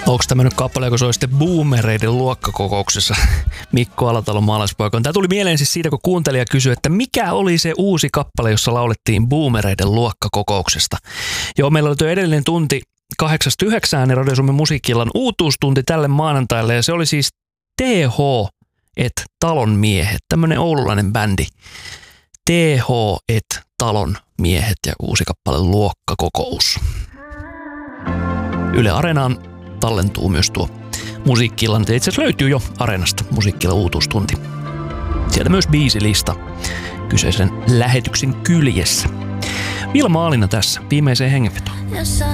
Onko tämmöinen kappale, joka soi sitten Boomereiden luokkakokouksessa? Mikko Alatalon maalaispoika. Tämä tuli mieleen siis siitä, kun kuuntelija kysyi, että mikä oli se uusi kappale, jossa laulettiin Boomereiden luokkakokouksesta. Joo, meillä oli edellinen tunti 8-9 Radio Suomen musiikki-illan uutuustunti tälle maanantaille. Ja se oli siis TH et Talon miehet, tämmöinen oululainen bändi. TH et Talon miehet ja uusi kappale Luokkakokous. Yle Areenaan tallentuu myös tuo musiikki-illan. Itse asiassa löytyy jo Areenasta musiikki-illan uutuustunti. Sieltä myös biisilista kyseisen lähetyksen kyljessä. Vilma Aalina tässä, viimeiseen hengenvetoon.